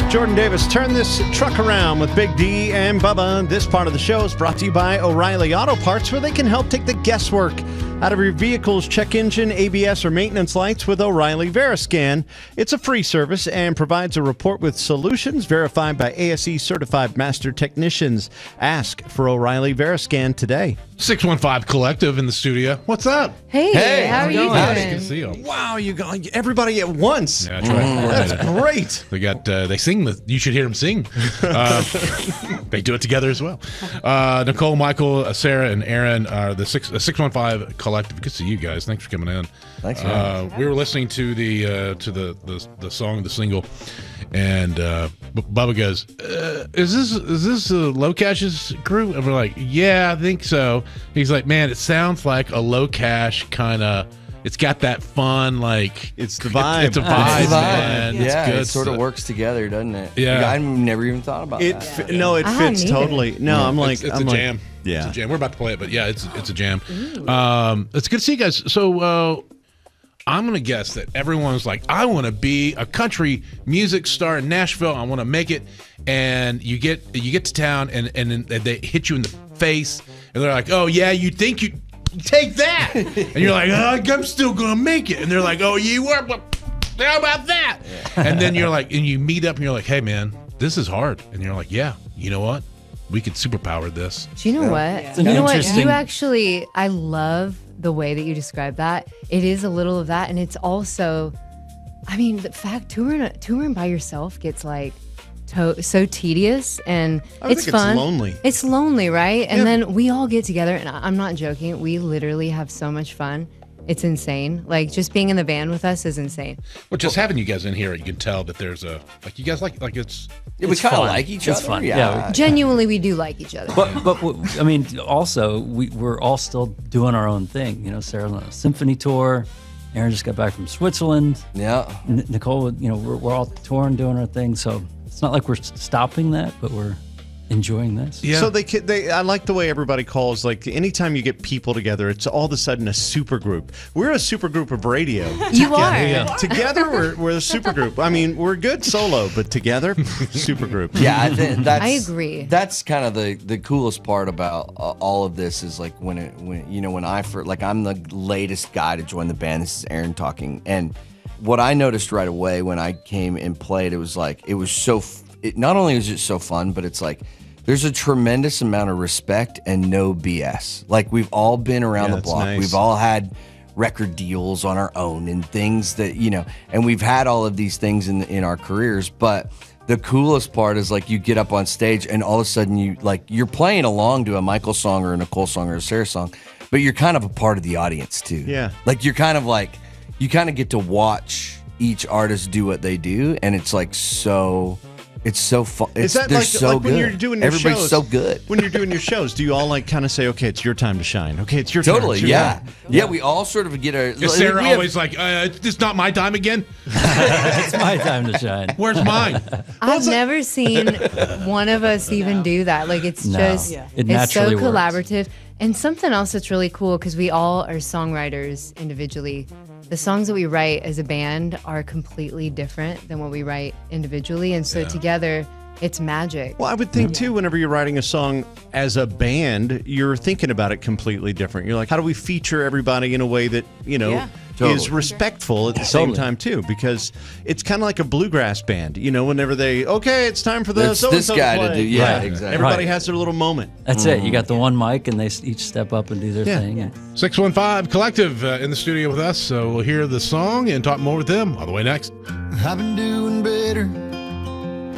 Jordan Davis, turn this truck around with Big D and Bubba. This part of the show is brought to you by O'Reilly Auto Parts, where they can help take the guesswork out of your vehicle's check engine, ABS, or maintenance lights with O'Reilly Veriscan. It's a free service and provides a report with solutions verified by ASE certified master technicians. Ask for O'Reilly Veriscan today. 615 Collective in the studio. What's up? Hey, how are you doing? Nice to see you. Wow, you got everybody at once. Yeah, that's right. That's great. They got they sing. You should hear them sing. They do it together as well. Nicole, Michael, Sarah, and Aaron are the 615 Collective. Good to see you guys. Thanks for coming in. Thanks. We were listening to the song, the single, and Bubba goes, "Is this Low Cash's crew?" And we're like, "Yeah, I think so." He's like, "Man, it sounds like a Low Cash kind of." It's got that fun, like it's the vibe. It's a vibe, man. Yeah, it's good it sort of works together, doesn't it? Yeah, I've never even thought about that. No, it fits totally. No, yeah. I'm like, it's a jam. Yeah, it's a jam. We're about to play it, but yeah, it's a jam. It's good to see you guys. So I'm gonna guess that everyone's like, I want to be a country music star in Nashville. I want to make it, and you get to town, and then they hit you in the face, and they're like, oh yeah, you think you. Take that, and you're like, oh, I'm still gonna make it, and they're like, oh, you were, but how about that? Yeah. And then you're like, and you meet up, and you're like, hey man, this is hard, and you're like, yeah, you know what? We could superpower this. Do you know what? Yeah. You know what? You actually, I love the way that you describe that. It is a little of that, and it's also, I mean, the fact touring by yourself gets like. So tedious, and it's fun. It's lonely. It's lonely, right? And then we all get together, and I'm not joking. We literally have so much fun. It's insane. Like just being in the van with us is insane. Well, just having you guys in here, you can tell that there's a like you guys like it's. Yeah, we kind of like each other. It's fun. Yeah. Genuinely, we do like each other. But I mean, also we're all still doing our own thing. You know, Sarah on a symphony tour. Aaron just got back from Switzerland. Yeah. Nicole, you know, we're all touring, doing our thing. So. It's not like we're stopping that, but we're enjoying this. Yeah. So I like the way everybody calls, like anytime you get people together, it's all of a sudden a super group. We're a super group of radio. You are. Yeah. Together, we're a super group. I mean, we're good solo, but together, super group. Yeah, I agree. That's kind of the coolest part about all of this is like when I first, like I'm the latest guy to join the band. This is Aaron talking, and what I noticed right away when I came and played, it was like, it was so, not only was it so fun, but it's like, there's a tremendous amount of respect and no BS. Like we've all been around the block. Nice. We've all had record deals on our own and things that, you know, and we've had all of these things in our careers. But the coolest part is like you get up on stage and all of a sudden you're playing along to a Michael song or a Nicole song or a Sarah song, but you're kind of a part of the audience too. Yeah. Like you're kind of like, you kind of get to watch each artist do what they do, and it's like it's so fun. Is that they're like, so like when good. you're doing your Everybody's shows? So good. When you're doing your shows, do you all like kind of say, okay, it's your time to shine? Okay, it's your turn. Totally, yeah. Yeah, we all sort of get our... Is Sarah always like, it's not my time again? It's my time to shine. Where's mine? I've never seen one of us even do that. Like it's just, It it's naturally so collaborative. And something else that's really cool, because we all are songwriters individually. The songs that we write as a band are completely different than what we write individually. And so together, it's magic. Well, I would think, too, whenever you're writing a song as a band, you're thinking about it completely different. You're like, how do we feature everybody in a way that, you know, is respectful at the same time, too? Because it's kind of like a bluegrass band. You know, whenever it's time for the this guy to do. Yeah, Right. exactly. Everybody has their little moment. That's it. You got the one mic, and they each step up and do their thing. Yeah. 615 Collective in the studio with us. So we'll hear the song and talk more with them all the way next. I've been doing better